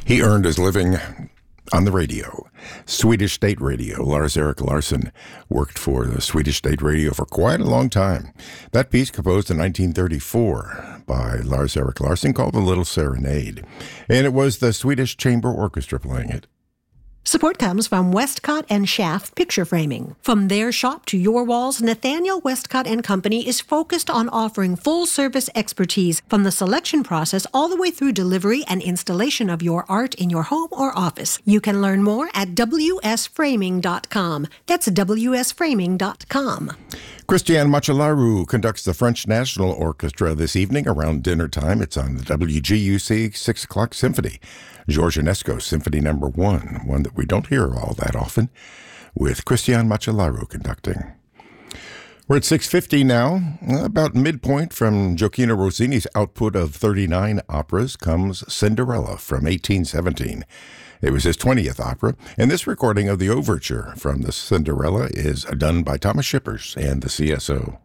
He earned his living on the radio, Swedish State Radio. Lars-Erik Larsson worked for the Swedish State Radio for quite a long time. That piece, composed in 1934 by Lars-Erik Larsson, called The Little Serenade. And it was the Swedish Chamber Orchestra playing it. Support comes from Westcott and Schaff Picture Framing. From their shop to your walls, Nathaniel Westcott and Company is focused on offering full-service expertise from the selection process all the way through delivery and installation of your art in your home or office. You can learn more at wsframing.com. That's wsframing.com. Christian Macellaro conducts the French National Orchestra this evening around dinner time. It's on the WGUC 6 o'clock symphony. George Enesco Symphony No. 1, one that we don't hear all that often, with Christian Macellaro conducting. We're at 6:50 now. About midpoint from Gioachino Rossini's output of 39 operas comes Cinderella from 1817. It was his 20th opera, and this recording of the overture from the Cinderella is done by Thomas Shippers and the CSO.